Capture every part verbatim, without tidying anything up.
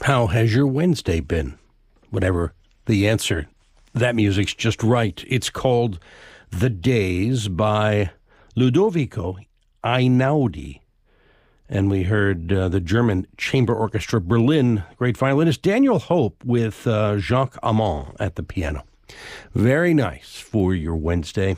How has your Wednesday been? Whatever the answer, that music's just right. It's called The Days by Ludovico Einaudi. And we heard uh, the German Chamber Orchestra Berlin, great violinist Daniel Hope with uh, Jacques Amand at the piano. Very nice for your Wednesday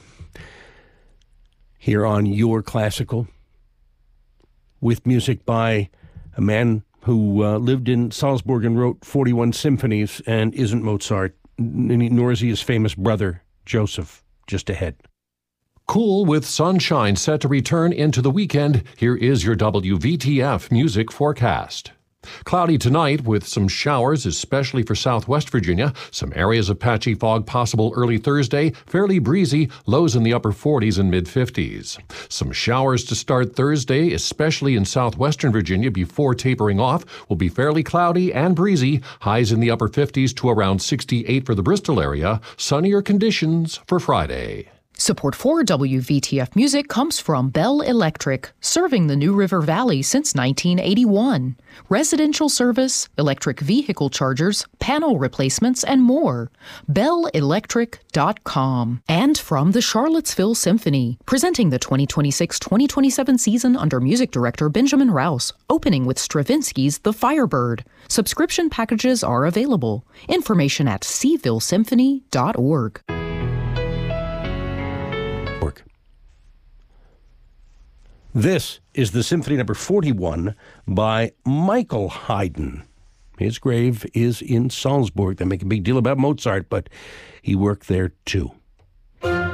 here on Your Classical, with music by a man who uh, lived in Salzburg and wrote forty-one symphonies and isn't Mozart, nor is he his famous brother, Joseph, just ahead. Cool with sunshine set to return into the weekend, here is your W V T F music forecast. Cloudy tonight with some showers, especially for southwest Virginia. Some areas of patchy fog possible early Thursday. Fairly breezy, lows in the upper forties and mid-fifties. Some showers to start Thursday, especially in southwestern Virginia before tapering off. Will be fairly cloudy and breezy. Highs in the upper fifties to around sixty-eight for the Bristol area. Sunnier conditions for Friday. Support for W V T F Music comes from Bell Electric, serving the New River Valley since nineteen eighty-one. Residential service, electric vehicle chargers, panel replacements, and more. bell electric dot com. And from the Charlottesville Symphony, presenting the twenty twenty-six twenty twenty-seven season under music director Benjamin Rouse, opening with Stravinsky's The Firebird. Subscription packages are available. Information at seaville symphony dot org. This is the Symphony Number forty-one by Michael Haydn. His grave is in Salzburg. They make a big deal about Mozart, but he worked there too.